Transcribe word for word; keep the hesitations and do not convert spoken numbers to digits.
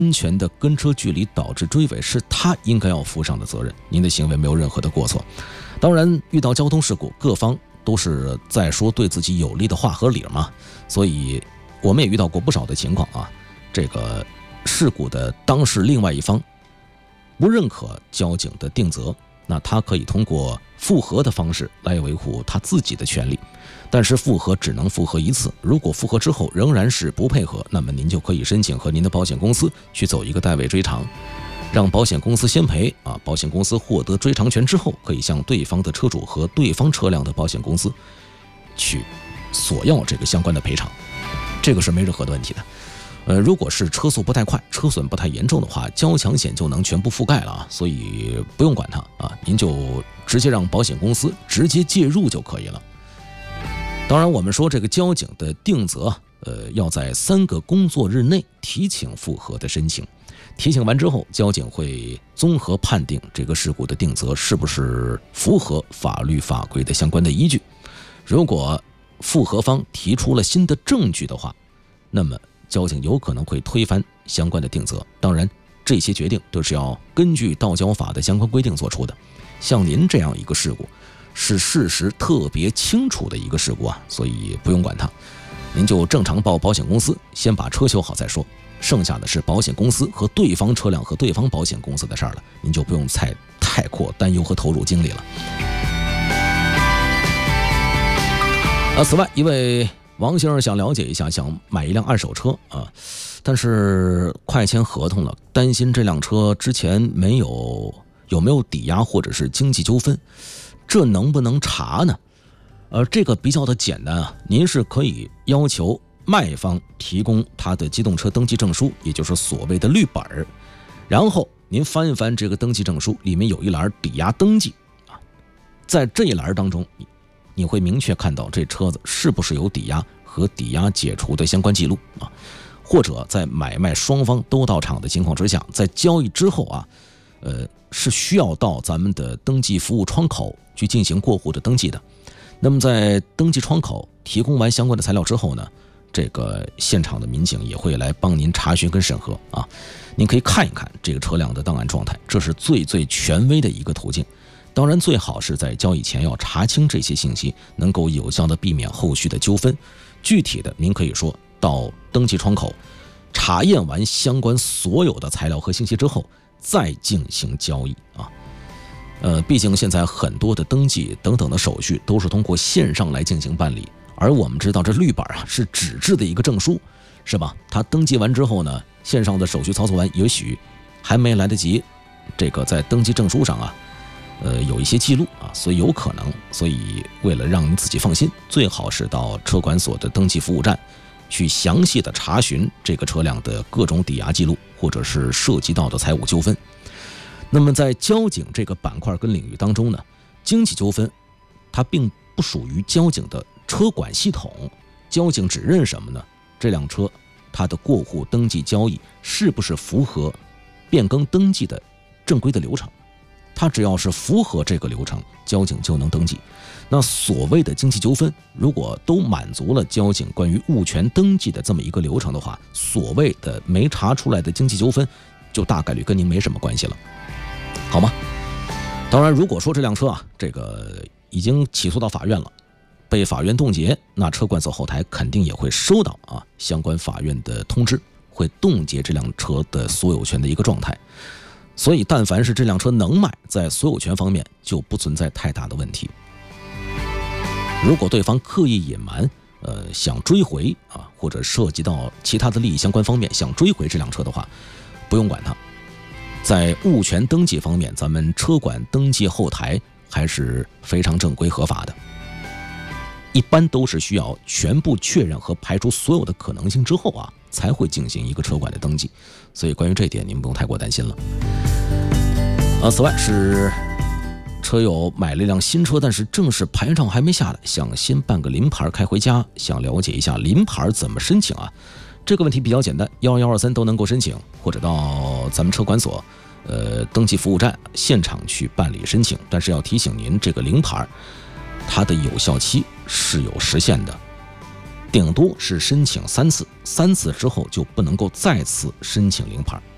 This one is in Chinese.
安全的跟车距离导致追尾，是他应该要负上的责任。您的行为没有任何的过错。当然，遇到交通事故，各方都是在说对自己有利的话和理嘛，所以我们也遇到过不少的情况啊。这个事故的当事另外一方不认可交警的定责，那他可以通过复核的方式来维护他自己的权利。但是复核只能复核一次，如果复核之后仍然是不配合，那么您就可以申请和您的保险公司去走一个代位追偿，让保险公司先赔啊。保险公司获得追偿权之后，可以向对方的车主和对方车辆的保险公司去索要这个相关的赔偿，这个是没任何的问题的。呃，如果是车速不太快，车损不太严重的话，交强险就能全部覆盖了啊，所以不用管它啊，您就直接让保险公司直接介入就可以了。当然，我们说这个交警的定责，呃，要在三个工作日内提请复核的申请。提请完之后，交警会综合判定这个事故的定责是不是符合法律法规的相关的依据。如果复核方提出了新的证据的话，那么交警有可能会推翻相关的定责。当然，这些决定都是要根据道交法的相关规定做出的。像您这样一个事故，是事实特别清楚的一个事故啊，所以不用管它，您就正常报保险公司，先把车修好再说，剩下的是保险公司和对方车辆和对方保险公司的事儿了，您就不用太太过担忧和投入精力了。啊，此外，一位王先生想了解一下，想买一辆二手车啊，但是快签合同了，担心这辆车之前没有有没有抵押或者是经济纠纷。这能不能查呢？呃，这个比较的简单啊，您是可以要求卖方提供他的机动车登记证书，也就是所谓的绿本儿，然后您翻一翻这个登记证书，里面有一栏抵押登记啊，在这一栏当中，你你会明确看到这车子是不是有抵押和抵押解除的相关记录啊，或者在买卖双方都到场的情况之下，在交易之后啊，呃，是需要到咱们的登记服务窗口去进行过户的登记的。那么在登记窗口提供完相关的材料之后呢，这个现场的民警也会来帮您查询跟审核啊。您可以看一看这个车辆的档案状态，这是最最权威的一个途径。当然，最好是在交易前要查清这些信息，能够有效的避免后续的纠纷。具体的，您可以说到登记窗口查验完相关所有的材料和信息之后，再进行交易啊。呃，毕竟现在很多的登记等等的手续都是通过线上来进行办理，而我们知道这绿本啊是纸质的一个证书，是吧？它登记完之后呢，线上的手续操作完，也许还没来得及这个在登记证书上啊，呃，有一些记录啊，所以有可能，所以为了让你自己放心，最好是到车管所的登记服务站去详细的查询这个车辆的各种抵押记录，或者是涉及到的财务纠纷。那么在交警这个板块跟领域当中呢，经济纠纷它并不属于交警的车管系统，交警只认什么呢？这辆车它的过户登记交易是不是符合变更登记的正规的流程？它只要是符合这个流程，交警就能登记。那所谓的经济纠纷，如果都满足了交警关于物权登记的这么一个流程的话，所谓的没查出来的经济纠纷，就大概率跟您没什么关系了，好吗？当然，如果说这辆车啊，这个已经起诉到法院了，被法院冻结，那车管所后台肯定也会收到啊相关法院的通知，会冻结这辆车的所有权的一个状态。所以但凡是这辆车能卖，在所有权方面就不存在太大的问题。如果对方刻意隐瞒，呃，想追回啊，或者涉及到其他的利益相关方面想追回这辆车的话，不用管它。在物权登记方面，咱们车管登记后台还是非常正规合法的，一般都是需要全部确认和排除所有的可能性之后啊，才会进行一个车管的登记。所以关于这点您不用太过担心了。啊，此外是车友买了一辆新车，但是正式牌照还没下来，想先办个临牌开回家，想了解一下临牌怎么申请啊？这个问题比较简单，幺幺二三都能够申请，或者到咱们车管所呃登记服务站现场去办理申请。但是要提醒您，这个临牌它的有效期是有时限的，顶多是申请三次，三次之后就不能够再次申请临牌。